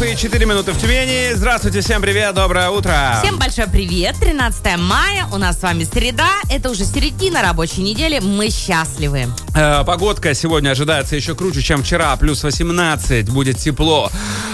и 4 минуты в Тюмени. Здравствуйте, всем привет, доброе утро. Всем большой привет. 13 мая, у нас с вами среда. Это уже середина рабочей недели. Мы счастливы. Погодка сегодня ожидается еще круче, чем вчера. Плюс 18, будет тепло.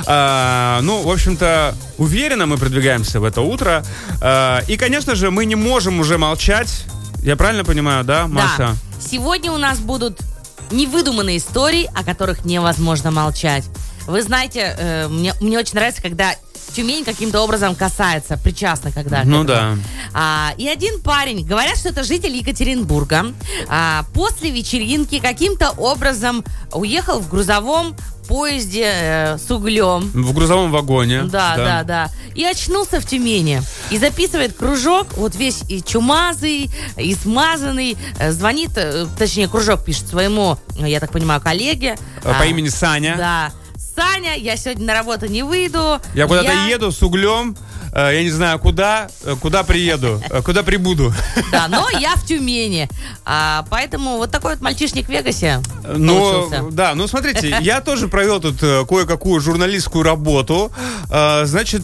В общем-то, уверенно мы продвигаемся в это утро. И, конечно же, мы не можем уже молчать. Я правильно понимаю, да, Маша? Да. Сегодня у нас будут невыдуманные истории, о которых невозможно молчать. Вы знаете, мне очень нравится, когда Тюмень каким-то образом касается, причастна когда. Ну да. И один парень, говорят, что это житель Екатеринбурга, после вечеринки каким-то образом уехал в грузовом поезде с углем. В грузовом вагоне. Да. И очнулся в Тюмени. И записывает кружок, вот весь и чумазый, и смазанный. Звонит, точнее, кружок пишет своему, я так понимаю, коллеге. По имени Саня. Да. Саня, я сегодня на работу не выйду. Я куда-то еду с углем. Я не знаю, куда приеду, куда прибуду. Да, но я в Тюмени. Поэтому вот такой вот мальчишник в Вегасе получился. Да, смотрите, я тоже провел тут кое-какую журналистскую работу. Значит,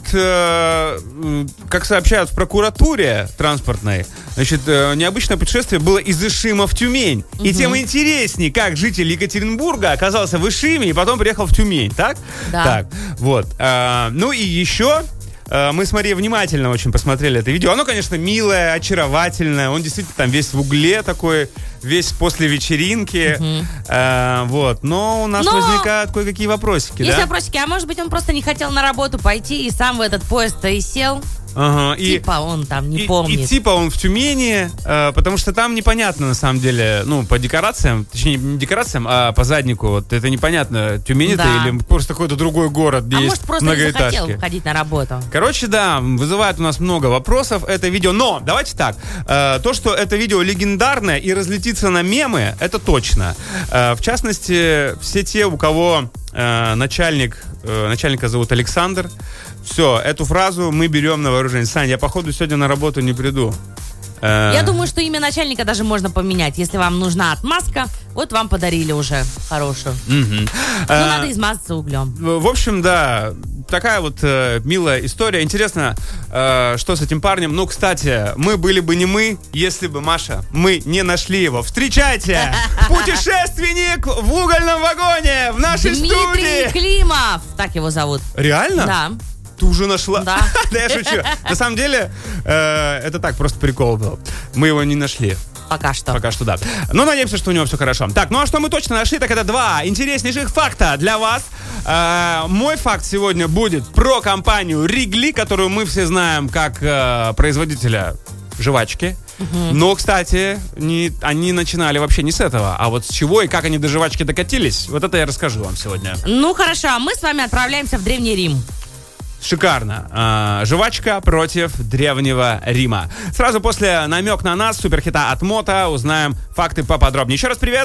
как сообщают в прокуратуре транспортной, значит, необычное путешествие было из Ишима в Тюмень. И тем интереснее, как житель Екатеринбурга оказался в Ишиме и потом приехал в Тюмень, так? Да. Так, вот. И еще... Мы с Марией внимательно очень посмотрели это видео. Оно, конечно, милое, очаровательное. Он действительно там весь в угле такой, весь после вечеринки. Но у нас возникают кое-какие вопросики, Есть вопросики, а может быть он просто не хотел на работу пойти и сам в этот поезд-то и сел? Типа он там не помнит. И типа он в Тюмени, потому что там непонятно на самом деле, по декорациям, точнее не декорациям, а по заднику, вот это непонятно, Тюмень это или просто какой-то другой город, где есть многоэтажки. А может просто не захотел ходить на работу. Короче, да, вызывает у нас много вопросов это видео, но давайте так, то, что это видео легендарное и разлетится на мемы, это точно. В частности, все те, у кого начальника зовут Александр, все, эту фразу мы берем на вооружение. Сань, я, походу, сегодня на работу не приду. Я думаю, что имя начальника даже можно поменять. Если вам нужна отмазка, вот вам подарили уже хорошую. Надо измазаться углем. В общем, да, такая вот милая история. Интересно, что с этим парнем. Кстати, мы были бы не мы, если бы, Маша, мы не нашли его. Встречайте! Путешественник в угольном вагоне в нашей студии! Дмитрий Климов, так его зовут. Реально? Да. Ты уже нашла? Да. Да, я шучу. На самом деле, это так, просто прикол был. Мы его не нашли. Пока что. Пока что, да. Надеемся, что у него все хорошо. Так, а что мы точно нашли, так это 2 интереснейших факта для вас. Мой факт сегодня будет про компанию Wrigley, которую мы все знаем как производителя жвачки. Но, кстати, они начинали вообще не с этого, а вот с чего и как они до жвачки докатились, вот это я расскажу вам сегодня. Хорошо, а мы с вами отправляемся в Древний Рим. Шикарно. Жвачка против Древнего Рима. Сразу после намек на нас, суперхита от Мото, узнаем факты поподробнее. Еще раз привет.